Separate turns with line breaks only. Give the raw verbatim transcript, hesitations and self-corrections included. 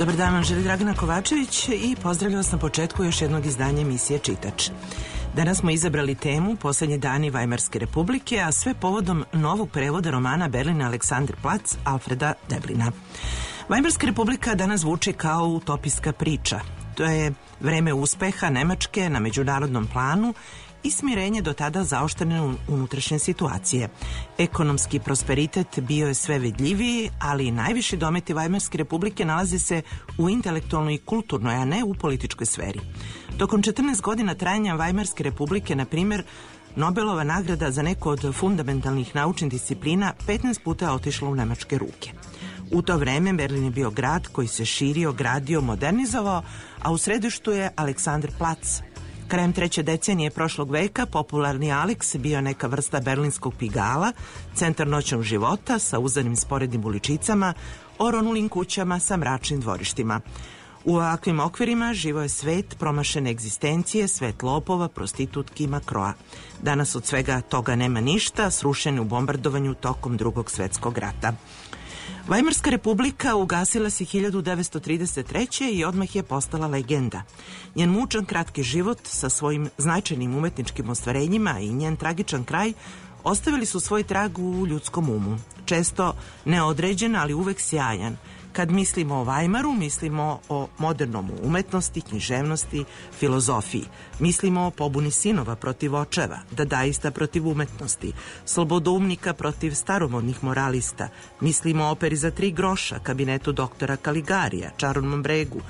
Dobar dan, vam želi Dragana Kovačević i pozdravljam vas na početku još jednog izdanja emisije Čitač. Danas smo izabrali temu Poslednji dani Vajmarske republike, a sve povodom novog prevoda romana Berlin Alexanderplatz Alfreda Deblina. Vajmarska republika danas zvuči kao utopijska priča. To je vreme uspeha Nemačke na međunarodnom planu i smirenje do tada zaoštrene unutrašnje situacije. Ekonomski prosperitet bio je sve vidljiviji, ali najviši dometi Vajmarske republike nalaze se u intelektualnoj i kulturnoj, a ne u političkoj sferi. Tokom četrnaest godina trajanja Vajmarske republike, na primjer, Nobelova nagrada za neku od fundamentalnih naučnih disciplina petnaest puta je otišla u nemačke ruke. U to vreme Berlin je bio grad koji se širio, gradio, modernizovao, a u središtu je Alexanderplatz. Krajem treće decenije prošlog veka popularni Alex bio neka vrsta berlinskog Pigala, centar noćnog života sa uzanim sporednim uličicama, oronulim kućama sa mračnim dvorištima. U ovakvim okvirima živo je svet promašene egzistencije, svet lopova, prostitutki i makroa. Danas od svega toga nema ništa, srušen u bombardovanju tokom Drugog svetskog rata. Vajmarska republika ugasila se hiljadu devetsto trideset treće. i odmah je postala legenda. Njen mučan kratki život sa svojim značajnim umetničkim ostvarenjima i njen tragičan kraj ostavili su svoj trag u ljudskom umu. Često neodređen, ali uvek sjajan. Kad mislimo o Vajmaru, mislimo o modernom umetnosti, književnosti, filozofiji. Mislimo o pobuni sinova protiv očeva, dadaista protiv umetnosti, slobodoumnika protiv staromodnih moralista. Mislimo o operi za tri groša, kabinetu doktora Kaligarija, čarobnom bregu,